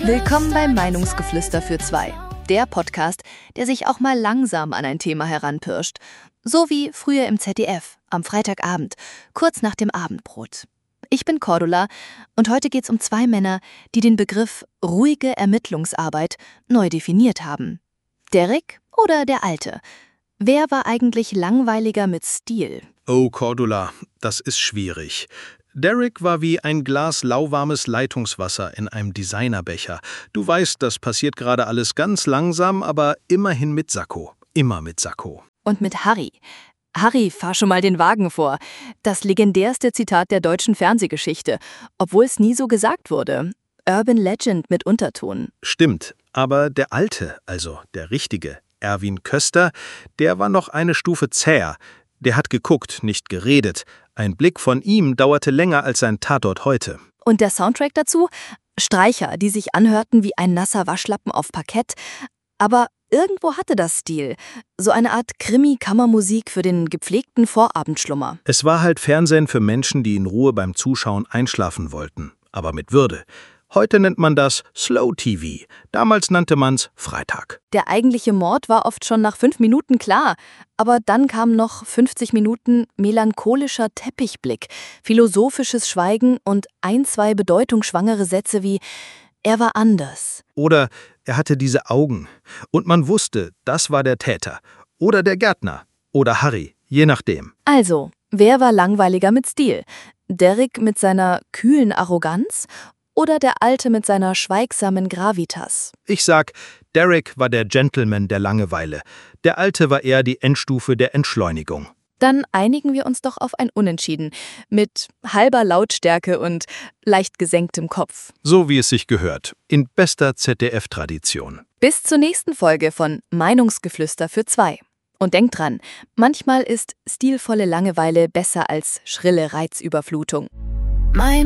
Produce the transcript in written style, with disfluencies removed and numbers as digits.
Willkommen beim Meinungsgeflüster für zwei. Der Podcast, der sich auch mal langsam an ein Thema heranpirscht. So wie früher im ZDF, am Freitagabend, kurz nach dem Abendbrot. Ich bin Cordula und heute geht's um zwei Männer, die den Begriff ruhige Ermittlungsarbeit neu definiert haben. Derrick oder der Alte? Wer war eigentlich langweiliger mit Stil? Oh, Cordula, das ist schwierig. Derrick war wie ein Glas lauwarmes Leitungswasser in einem Designerbecher. Du weißt, das passiert gerade alles ganz langsam, aber immerhin mit Sakko. Immer mit Sakko. Und mit Harry. Harry, fahr schon mal den Wagen vor. Das legendärste Zitat der deutschen Fernsehgeschichte, obwohl es nie so gesagt wurde. Urban Legend mit Unterton. Stimmt, aber der Alte, also der Richtige, Erwin Köster, der war noch eine Stufe zäher. Der hat geguckt, nicht geredet. Ein Blick von ihm dauerte länger als sein Tatort heute. Und der Soundtrack dazu? Streicher, die sich anhörten wie ein nasser Waschlappen auf Parkett. Aber irgendwo hatte das Stil. So eine Art Krimi-Kammermusik für den gepflegten Vorabendschlummer. Es war halt Fernsehen für Menschen, die in Ruhe beim Zuschauen einschlafen wollten. Aber mit Würde. Heute nennt man das Slow TV. Damals nannte man's Freitag. Der eigentliche Mord war oft schon nach 5 Minuten klar. Aber dann kam noch 50 Minuten melancholischer Teppichblick, philosophisches Schweigen und 1, 2 bedeutungsschwangere Sätze wie „Er war anders". Oder er hatte diese Augen. Und man wusste, das war der Täter. Oder der Gärtner. Oder Harry, je nachdem. Also, wer war langweiliger mit Stil? Derrick mit seiner kühlen Arroganz oder der Alte mit seiner schweigsamen Gravitas? Ich sag, Derrick war der Gentleman der Langeweile. Der Alte war eher die Endstufe der Entschleunigung. Dann einigen wir uns doch auf ein Unentschieden mit halber Lautstärke und leicht gesenktem Kopf. So wie es sich gehört, in bester ZDF-Tradition. Bis zur nächsten Folge von Meinungsgeflüster für zwei. Und denkt dran, manchmal ist stilvolle Langeweile besser als schrille Reizüberflutung.